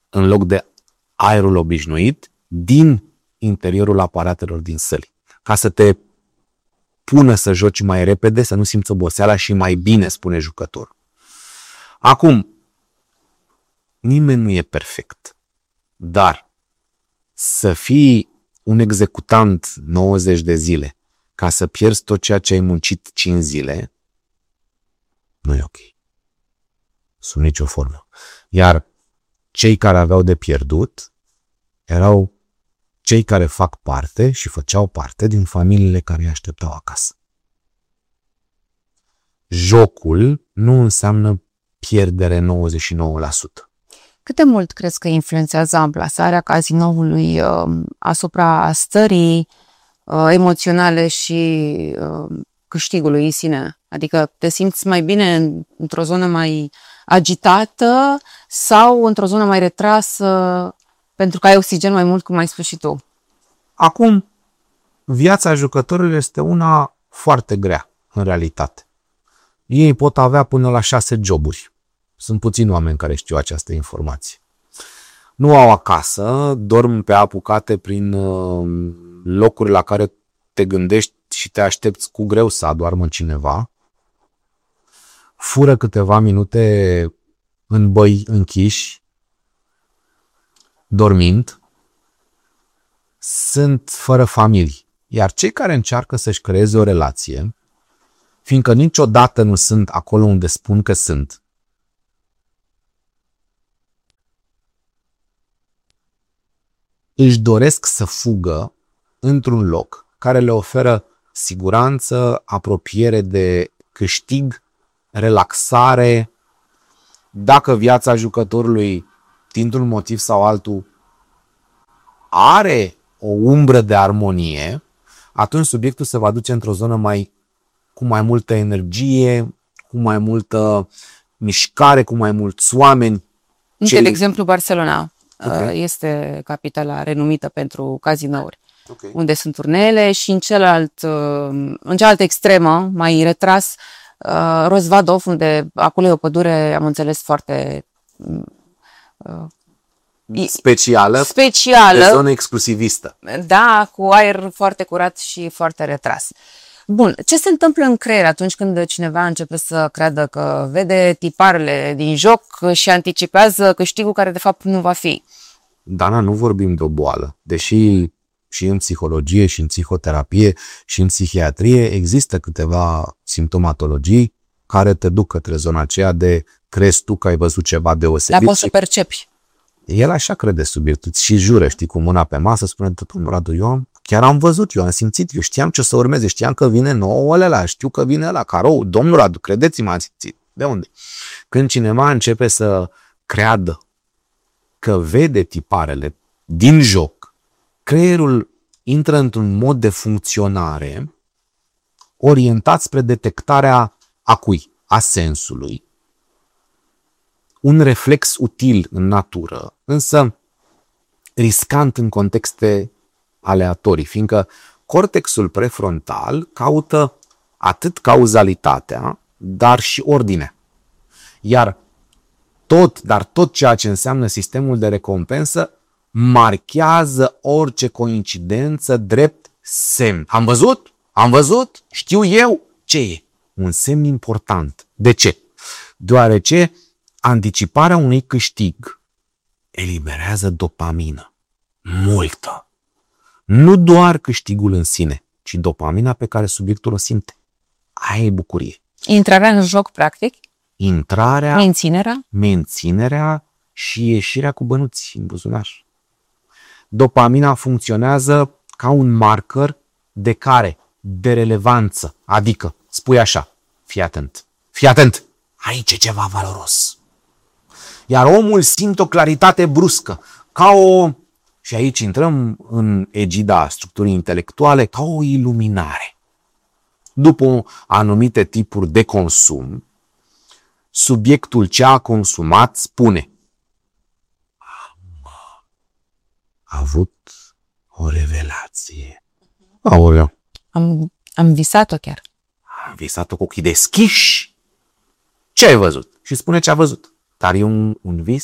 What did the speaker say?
în loc de aerul obișnuit din interiorul aparatelor din săli, ca să te pună să joci mai repede, să nu simți oboseala și mai bine, spune jucătorul. Acum, nimeni nu e perfect, dar să fii un executant 90 de zile ca să pierzi tot ceea ce ai muncit 5 zile, nu e ok. Sub nicio formă. Iar cei care aveau de pierdut erau cei care fac parte și făceau parte din familiile care îi așteptau acasă. Jocul nu înseamnă pierdere 99%. Cât de mult crezi că influențează amplasarea cazinoului asupra stării emoționale și câștigului în sine? Adică te simți mai bine într-o zonă mai agitată sau într-o zonă mai retrasă pentru că ai oxigen mai mult, cum ai spus și tu? Acum, viața jucătorilor este una foarte grea, în realitate. Ei pot avea până la 6 joburi. Sunt puțini oameni care știu această informație. Nu au acasă, dorm pe apucate prin locuri la care te gândești și te aștepți cu greu să adoarmă cineva. Fură câteva minute în băi închiși, dormind. Sunt fără familii. Iar cei care încearcă să-și creeze o relație, fiindcă niciodată nu sunt acolo unde spun că sunt, își doresc să fugă într-un loc care le oferă siguranță, apropiere de câștig, relaxare. Dacă viața jucătorului, dintr-un motiv sau altul, are o umbră de armonie, atunci subiectul se va duce într-o zonă cu mai multă energie, cu mai multă mișcare, cu mai mulți oameni. De exemplu, Barcelona este capitala renumită pentru cazinouri, unde sunt turnele, și în cealaltă extremă, mai retras, Rozvadov, unde acolo e o pădure, am înțeles, foarte specială, de zonă exclusivistă. Da, cu aer foarte curat și foarte retras. Bun, ce se întâmplă în creier atunci când cineva începe să creadă că vede tiparele din joc și anticipează câștigul care de fapt nu va fi? Dana, nu vorbim de o boală, deși și în psihologie, și în psihoterapie, și în psihiatrie există câteva simptomatologii care te duc către zona aceea de crezi tu că ai văzut ceva deosebit. Dar poți să percepi. El așa crede subiectul și jură, știi, cu mâna pe masă, spune: domnul Radu, eu chiar am văzut, eu am simțit, eu știam ce să urmeze, știam că vine nouă ăla, știu că vine ăla, carou, domnul Radu, credeți-mă, am simțit. De unde? Când cineva începe să creadă că vede tiparele din joc, creierul intră într-un mod de funcționare orientat spre detectarea a sensului. Un reflex util în natură, însă riscant în contexte aleatorii, fiindcă cortexul prefrontal caută atât cauzalitatea, dar și ordinea. Iar tot ceea ce înseamnă sistemul de recompensă marchează orice coincidență drept semn. Am văzut, știu eu ce e. Un semn important. De ce? Deoarece anticiparea unui câștig eliberează dopamină. Multă. Nu doar câștigul în sine, ci dopamina pe care subiectul o simte. Aia e bucurie. Intrarea în joc, practic? Menținerea și ieșirea cu bănuți în buzunar. Dopamina funcționează ca un marker de relevanță. Adică, spui așa: fii atent, aici e ceva valoros. Iar omul simte o claritate bruscă, și aici intrăm în egida structurii intelectuale, ca o iluminare. După anumite tipuri de consum, subiectul ce a consumat spune: am avut o revelație. Aoleu. Am visat-o chiar. Am visat-o cu ochii deschiși. Ce ai văzut? Și spune ce a văzut. Dar e un vis